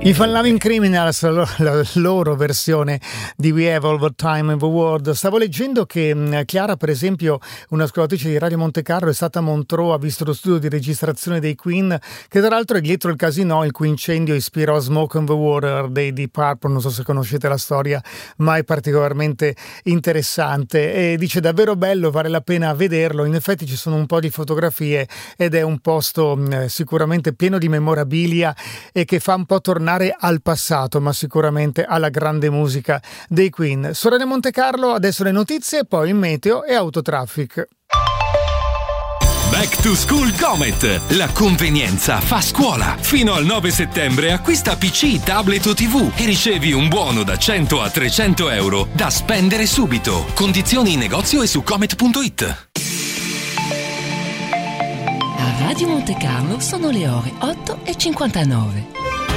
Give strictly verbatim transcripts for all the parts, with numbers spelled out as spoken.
I Fun Loving Criminals, la loro versione di We Have All the Time in the World. Stavo leggendo che Chiara, per esempio, un'ascoltatrice di Radio Monte Carlo, è stata a Montreux, ha visto lo studio di registrazione dei Queen, che tra l'altro è dietro il casino il cui incendio ispirò Smoke on the Water dei Deep Purple. Non so se conoscete la storia, ma è particolarmente interessante e dice davvero bello, vale la pena vederlo. In effetti ci sono un po' di fotografie ed è un posto mh, sicuramente pieno di memorabilia e che fa un po' tornare al passato, ma sicuramente alla grande musica dei Queen. Sorelle Monte Carlo, adesso le notizie, poi il meteo e autotraffic. Back to School Comet, la convenienza fa scuola. Fino al nove settembre acquista P C, tablet o tivù e ricevi un buono da cento a trecento euro da spendere subito. Condizioni in negozio e su comet punto it. A Radio Monte Carlo sono le ore otto e cinquantanove.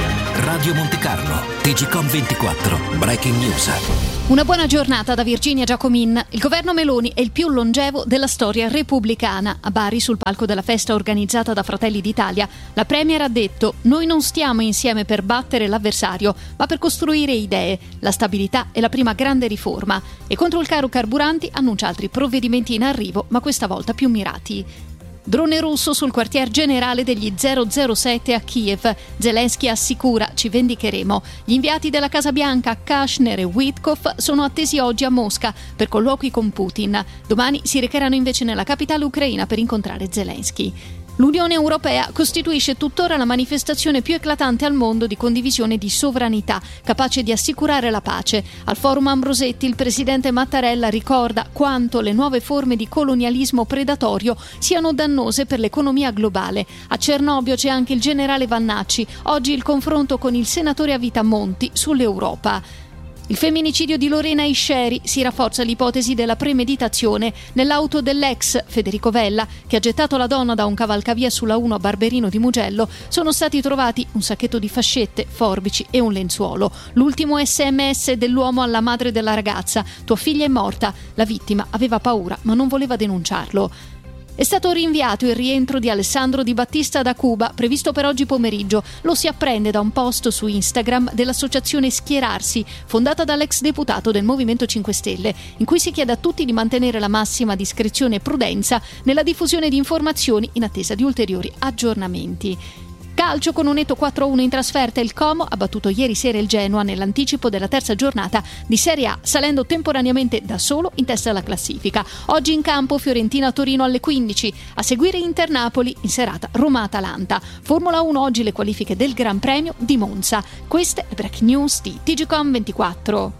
Radio Monte Carlo, T G Com ventiquattro, Breaking News. Una buona giornata da Virginia Giacomin. Il governo Meloni è il più longevo della storia repubblicana. A Bari, sul palco della festa organizzata da Fratelli d'Italia, la premier ha detto: noi non stiamo insieme per battere l'avversario, ma per costruire idee. La stabilità è la prima grande riforma. E contro il caro carburanti annuncia altri provvedimenti in arrivo, ma questa volta più mirati. Drone russo sul quartier generale degli zero zero sette a Kiev. Zelensky assicura: ci vendicheremo. Gli inviati della Casa Bianca, Kushner e Witkoff, sono attesi oggi a Mosca per colloqui con Putin. Domani si recheranno invece nella capitale ucraina per incontrare Zelensky. L'Unione Europea costituisce tuttora la manifestazione più eclatante al mondo di condivisione di sovranità, capace di assicurare la pace. Al Forum Ambrosetti il presidente Mattarella ricorda quanto le nuove forme di colonialismo predatorio siano dannose per l'economia globale. A Cernobbio c'è anche il generale Vannacci. Oggi il confronto con il senatore a vita Monti sull'Europa. Il femminicidio di Lorena Isceri, si rafforza l'ipotesi della premeditazione. Nell'auto dell'ex Federico Vella, che ha gettato la donna da un cavalcavia sulla uno a Barberino di Mugello, sono stati trovati un sacchetto di fascette, forbici e un lenzuolo. L'ultimo sms dell'uomo alla madre della ragazza: tua figlia è morta. La vittima aveva paura ma non voleva denunciarlo. È stato rinviato il rientro di Alessandro Di Battista da Cuba, previsto per oggi pomeriggio. Lo si apprende da un post su Instagram dell'associazione Schierarsi, fondata dall'ex deputato del Movimento cinque Stelle, in cui si chiede a tutti di mantenere la massima discrezione e prudenza nella diffusione di informazioni in attesa di ulteriori aggiornamenti. Calcio, con un netto quattro a uno in trasferta, il Como ha battuto ieri sera il Genoa nell'anticipo della terza giornata di Serie A, salendo temporaneamente da solo in testa alla classifica. Oggi in campo Fiorentina-Torino alle quindici, a seguire Inter-Napoli, in serata Roma-Atalanta. Formula uno, oggi le qualifiche del Gran Premio di Monza. Queste le break news di T G Com ventiquattro.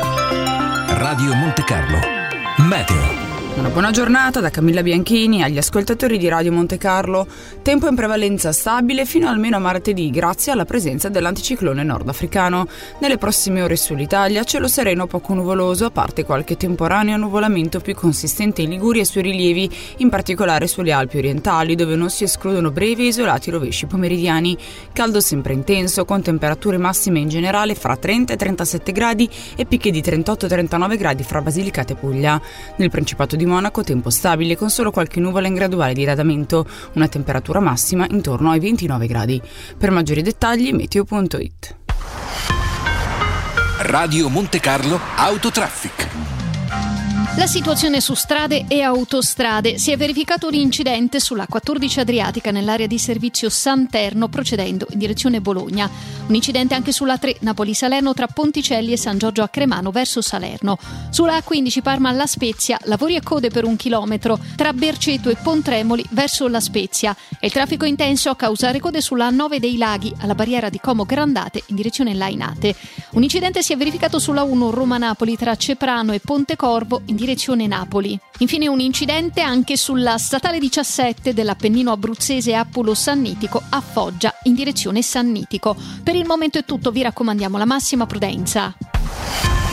Radio Monte Carlo, meteo. Una buona giornata da Camilla Bianchini agli ascoltatori di Radio Monte Carlo. Tempo in prevalenza stabile fino almeno a martedì, grazie alla presenza dell'anticiclone nordafricano. Nelle prossime ore sull'Italia cielo sereno poco nuvoloso, a parte qualche temporaneo nuvolamento più consistente in Liguria e sui rilievi, in particolare sulle Alpi orientali, dove non si escludono brevi e isolati rovesci pomeridiani. Caldo sempre intenso, con temperature massime in generale fra trenta e trentasette gradi e picchi di trentotto trentanove gradi fra Basilicata e Puglia. Nel Principato di Monaco tempo stabile con solo qualche nuvola in graduale diradamento, una temperatura massima intorno ai ventinove gradi. Per maggiori dettagli meteo punto it. Radio Monte Carlo Autotraffic. La situazione su strade e autostrade: si è verificato un incidente sulla quattordici Adriatica nell'area di servizio Santerno procedendo in direzione Bologna. Un incidente anche sulla tre Napoli-Salerno tra Ponticelli e San Giorgio a Cremano verso Salerno. Sulla A quindici Parma-La Spezia lavori e code per un chilometro tra Berceto e Pontremoli verso La Spezia. E il traffico intenso a causare code sulla A nove dei Laghi alla barriera di Como Grandate in direzione Lainate. Un incidente si è verificato sulla uno Roma-Napoli tra Ceprano e Pontecorvo in direzione Napoli. Infine un incidente anche sulla statale diciassette dell'Appennino abruzzese Appulo-Sannitico a Foggia in direzione Sannitico. Per il momento è tutto, vi raccomandiamo la massima prudenza.